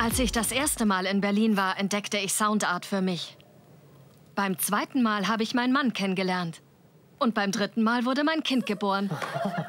Als ich das erste Mal in Berlin war, entdeckte ich Soundart für mich. Beim zweiten Mal habe ich meinen Mann kennengelernt. Und beim dritten Mal wurde mein Kind geboren.